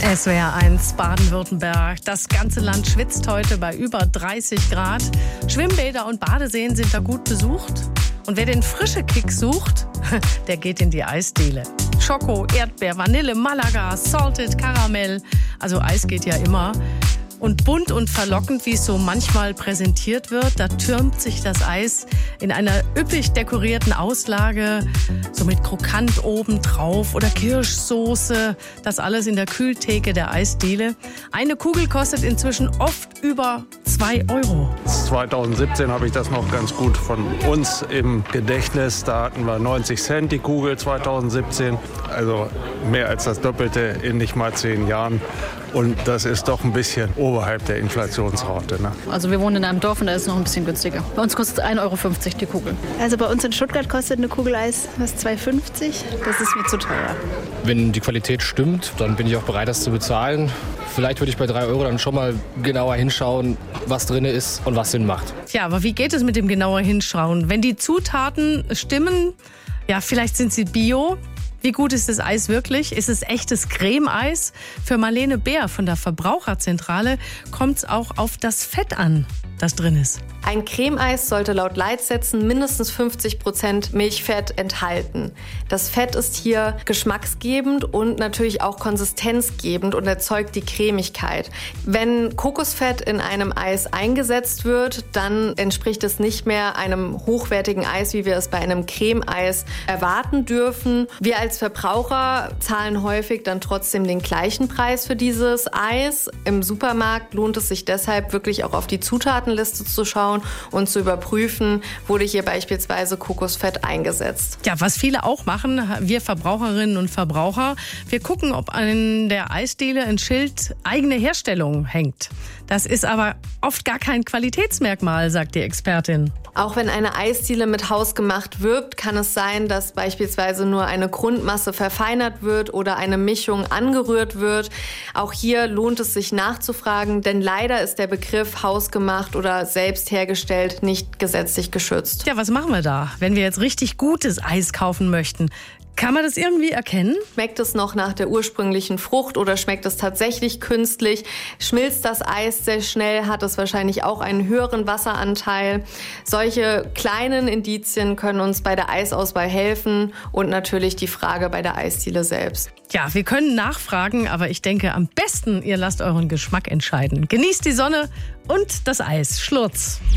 SWR 1 Baden-Württemberg. Das ganze Land schwitzt heute bei über 30 Grad. Schwimmbäder und Badeseen sind da gut besucht. Und wer den frischen Kick sucht, der geht in die Eisdiele. Schoko, Erdbeer, Vanille, Malaga, Salted, Karamell. Also Eis geht ja immer. Und bunt und verlockend, wie es so manchmal präsentiert wird, da türmt sich das Eis in einer üppig dekorierten Auslage, so mit Krokant oben drauf oder Kirschsoße. Das alles in der Kühltheke der Eisdiele. Eine Kugel kostet inzwischen oft über 2 €. 2017 habe ich das noch ganz gut von uns im Gedächtnis. Da hatten wir 90 Cent die Kugel 2017. Also mehr als das Doppelte in nicht mal 10 Jahren. Und das ist doch ein bisschen oberhalb der Inflationsrate. Ne? Also wir wohnen in einem Dorf und da ist es noch ein bisschen günstiger. Bei uns kostet es 1,50 € die Kugel. Also bei uns in Stuttgart kostet eine Kugel Eis was 2,50 €. Das ist mir zu teuer. Wenn die Qualität stimmt, dann bin ich auch bereit, das zu bezahlen. Vielleicht würde ich bei 3 € dann schon mal genauer hinschauen, was drin ist und was Sinn macht. Ja, aber wie geht es mit dem genauer Hinschauen? Wenn die Zutaten stimmen, ja, vielleicht sind sie bio. Wie gut ist das Eis wirklich? Ist es echtes Creme-Eis? Für Marlene Beer von der Verbraucherzentrale kommt es auch auf das Fett an, das drin ist. Ein Creme-Eis sollte laut Leitsätzen mindestens 50% Milchfett enthalten. Das Fett ist hier geschmacksgebend und natürlich auch konsistenzgebend und erzeugt die Cremigkeit. Wenn Kokosfett in einem Eis eingesetzt wird, dann entspricht es nicht mehr einem hochwertigen Eis, wie wir es bei einem Creme-Eis erwarten dürfen. Wir als Verbraucher zahlen häufig dann trotzdem den gleichen Preis für dieses Eis. Im Supermarkt lohnt es sich deshalb wirklich auch auf die Zutatenliste zu schauen und zu überprüfen, wurde hier beispielsweise Kokosfett eingesetzt. Ja, was viele auch machen, wir Verbraucherinnen und Verbraucher, wir gucken, ob an der Eisdiele ein Schild eigene Herstellung hängt. Das ist aber oft gar kein Qualitätsmerkmal, sagt die Expertin. Auch wenn eine Eisdiele mit hausgemacht wirbt, kann es sein, dass beispielsweise nur eine Grundmasse verfeinert wird oder eine Mischung angerührt wird. Auch hier lohnt es sich nachzufragen, denn leider ist der Begriff hausgemacht oder selbst hergestellt nicht gesetzlich geschützt. Ja, was machen wir da, wenn wir jetzt richtig gutes Eis kaufen möchten? Kann man das irgendwie erkennen? Schmeckt es noch nach der ursprünglichen Frucht oder schmeckt es tatsächlich künstlich? Schmilzt das Eis sehr schnell? Hat es wahrscheinlich auch einen höheren Wasseranteil? Solche kleinen Indizien können uns bei der Eisauswahl helfen und natürlich die Frage bei der Eisdiele selbst. Ja, wir können nachfragen, aber ich denke, am besten ihr lasst euren Geschmack entscheiden. Genießt die Sonne und das Eis. Schlurz.